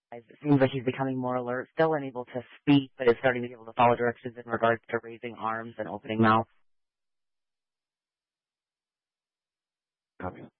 It seems like he's becoming more alert, still unable to speak, but is starting to be able to follow directions in regards to raising arms and opening mouth. Copy.